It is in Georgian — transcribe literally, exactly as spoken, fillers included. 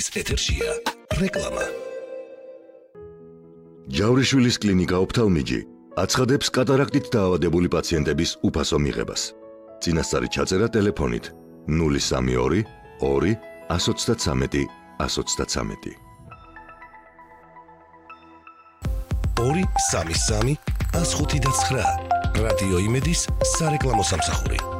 ეთერშია რეკლამა. ჯავრიშვილის კლინიკა ოფთალმიჯი აცხადებს კატარაქტით დაავადებული პაციენტების უფასო მიღებას. წინასწარი ჩაწერა ტელეფონით ნული სამი ორი ორი ათს ოცდათრამეტი ათს ოცდათრამეტი. ორი სამი სამი ათს ხუთი და ცხრა რადიო იმედის სარეკლამო სამსახური.